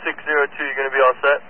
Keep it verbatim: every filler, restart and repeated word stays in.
six zero two, you're going to be all set?